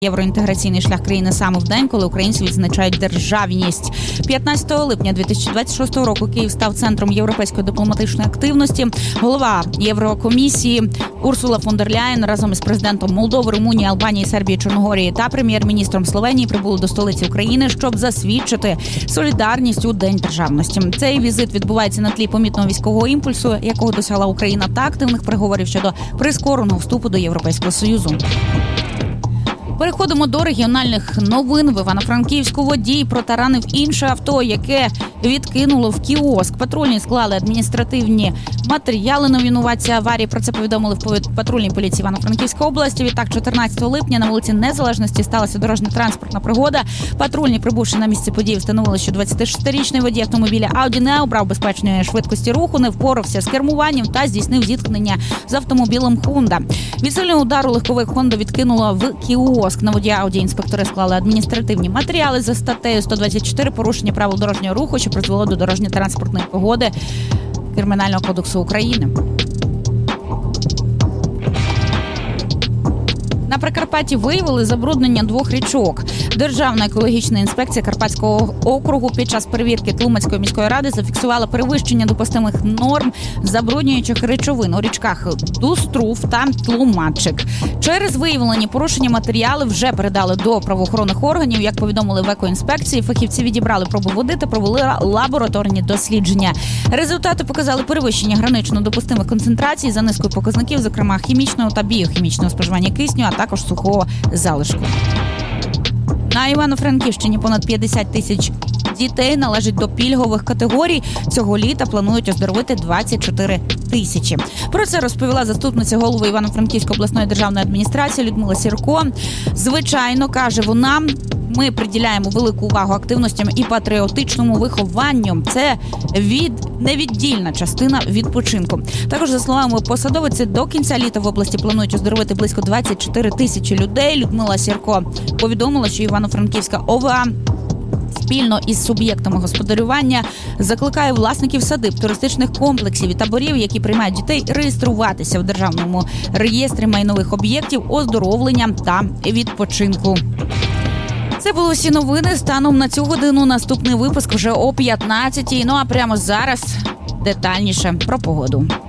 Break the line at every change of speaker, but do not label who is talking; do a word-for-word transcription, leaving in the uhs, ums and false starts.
Євроінтеграційний шлях країни саме в день, коли українці відзначають державність. п'ятнадцятого липня дві тисячі двадцять шостого року Київ став центром європейської дипломатичної активності. Голова Єврокомісії Урсула фон дер Ляєн разом із президентом Молдови, Румунії, Албанії, Сербії, Чорногорії та прем'єр-міністром Словенії прибули до столиці України, щоб засвідчити солідарність у День державності. Цей візит відбувається на тлі помітного військового імпульсу, якого досягла Україна, та активних переговорів щодо прискореного вступу до Європейського Союзу. Переходимо до регіональних новин. В Івано-Франківську водій протаранив інше авто, яке відкинуло в кіоск. Патрульні склали адміністративні матеріали на винуватця аварії. Про це повідомили в патрульній поліції Івано-Франківської області. Відтак, чотирнадцятого липня на вулиці Незалежності сталася дорожньо-транспортна пригода. Патрульні, прибувши на місце події, встановили, що двадцятишестирічний водій автомобіля Audi не обрав безпечної швидкості руху, не впорався з кермуванням та здійснив зіткнення з автомобілем Honda. Від сильного удару легковик Honda відкинуло в кіоск. На водія Ауді інспектори склали адміністративні матеріали за статтею сто двадцять чотири «Порушення правил дорожнього руху», що призвело до дорожньо-транспортної пригоди Кримінального кодексу України. На Прикарпатті виявили забруднення двох річок. Державна екологічна інспекція Карпатського округу під час перевірки Тлумацької міської ради зафіксувала перевищення допустимих норм забруднюючих речовин у річках Дуструв та Тлумачик. Через виявлені порушення матеріали вже передали до правоохоронних органів. Як повідомили в екоінспекції, фахівці відібрали проби води та провели лабораторні дослідження. Результати показали перевищення гранично допустимих концентрацій за низкою показників, зокрема хімічного та біохімічного споживання кисню, а також сухого залишку. На Івано-Франківщині понад п'ятдесят тисяч дітей належать до пільгових категорій. Цього літа планують оздоровити двадцять чотири тисячі. Про це розповіла заступниця голови Івано-Франківської обласної державної адміністрації Людмила Сірко. Звичайно, каже вона, ми приділяємо велику увагу активностям і патріотичному вихованню. Це від невіддільна частина відпочинку. Також, за словами посадовиці, до кінця літа в області планують оздоровити близько двадцять чотири тисячі людей. Людмила Сірко повідомила, що Івано-Франківська ОВА спільно із суб'єктами господарювання закликає власників садиб, туристичних комплексів і таборів, які приймають дітей, реєструватися в Державному реєстрі майнових об'єктів оздоровлення та відпочинку. Це були всі новини. Станом на цю годину наступний випуск вже о п'ятнадцятій. Ну а прямо зараз детальніше про погоду.